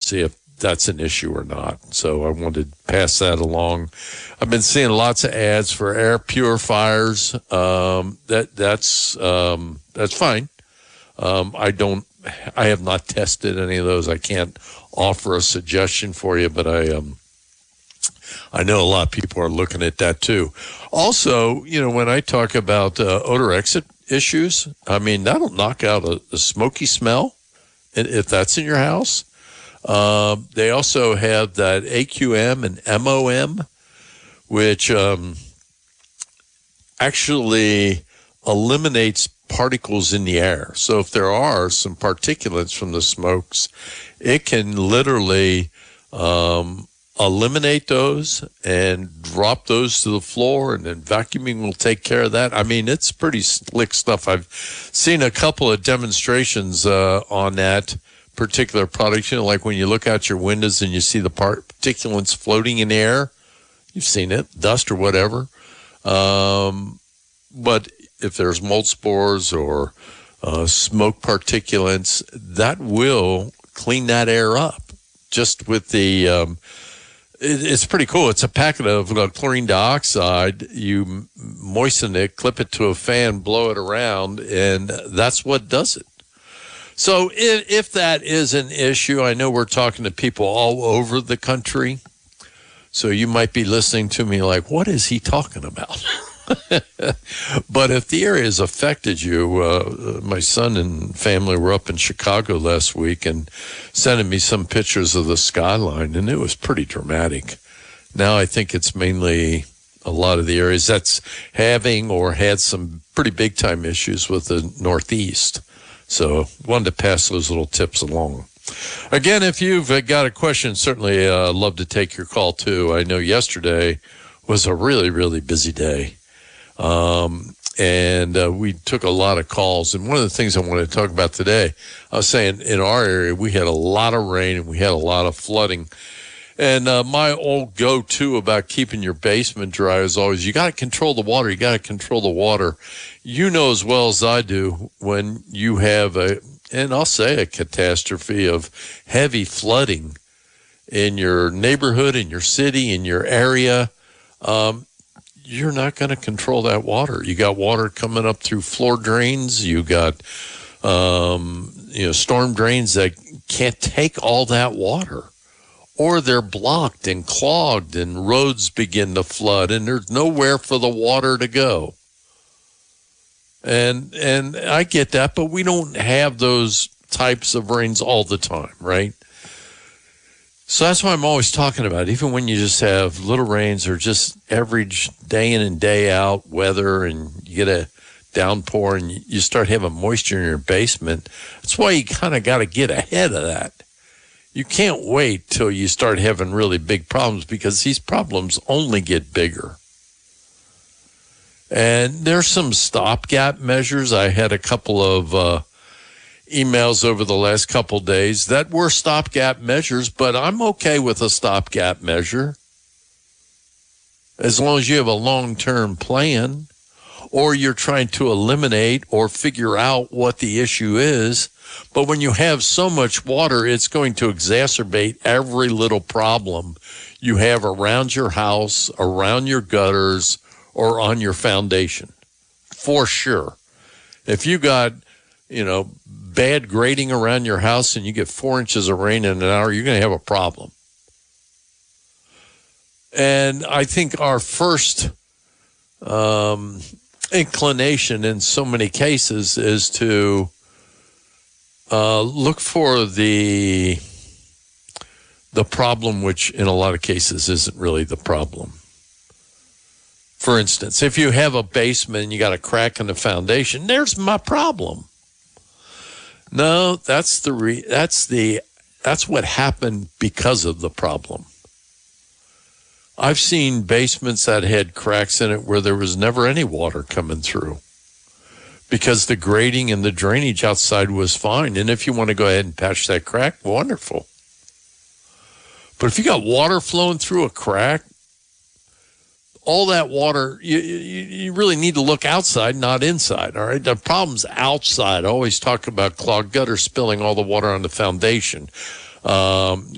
see if that's an issue or not. So I wanted to pass that along. I've been seeing lots of ads for air purifiers. That's fine. I have not tested any of those. I can't offer a suggestion for you, but I know a lot of people are looking at that too. Also, when I talk about odor exit issues, I mean, that'll knock out a smoky smell if that's in your house. They also have that AQM and MOM, which actually eliminates particles in the air. So if there are some particulates from the smokes, it can literally eliminate those and drop those to the floor, and then vacuuming will take care of that. I mean, it's pretty slick stuff. I've seen a couple of demonstrations on that particular product. Like when you look out your windows and you see the particulates floating in the air, you've seen it, dust or whatever. But if there's mold spores or smoke particulates, that will clean that air up just with the it's pretty cool. It's a packet of chlorine dioxide. You moisten it, clip it to a fan, blow it around, and that's what does it. So if that is an issue, I know we're talking to people all over the country, so you might be listening to me like, what is he talking about? But if the area has affected you, my son and family were up in Chicago last week and sending me some pictures of the skyline, and it was pretty dramatic. Now I think it's mainly a lot of the areas that's having or had some pretty big time issues with the Northeast. So wanted to pass those little tips along. Again, if you've got a question, certainly love to take your call too. I know yesterday was a really, really busy day. And we took a lot of calls. And one of the things I want to talk about today, I was saying in our area, we had a lot of rain and we had a lot of flooding. And my old go-to about keeping your basement dry is always, you got to control the water. You got to control the water. You know as well as I do when you have and I'll say a catastrophe of heavy flooding in your neighborhood, in your city, in your area. You're not going to control that water. You got water coming up through floor drains. You got, storm drains that can't take all that water, or they're blocked and clogged and roads begin to flood and there's nowhere for the water to go. And I get that, but we don't have those types of rains all the time, right? So that's why I'm always talking about, even when you just have little rains or just average day in and day out weather and you get a downpour and you start having moisture in your basement, that's why you kind of got to get ahead of that. You can't wait till you start having really big problems, because these problems only get bigger. And there's some stopgap measures. I had a couple of emails over the last couple of days that were stopgap measures, but I'm okay with a stopgap measure as long as you have a long-term plan, or you're trying to eliminate or figure out what the issue is. But when you have so much water, it's going to exacerbate every little problem you have around your house, around your gutters, or on your foundation, for sure. If you got, bad grading around your house and you get 4 inches of rain in an hour, you're going to have a problem. And I think our first inclination in so many cases is to look for the problem, which in a lot of cases isn't really the problem. For instance, if you have a basement and you got a crack in the foundation, there's my problem. No, that's what happened because of the problem. I've seen basements that had cracks in it where there was never any water coming through because the grading and the drainage outside was fine. And if you want to go ahead and patch that crack, wonderful. But if you got water flowing through a crack, all that water, you really need to look outside, not inside, all right? The problem's outside. I always talk about clogged gutters spilling all the water on the foundation.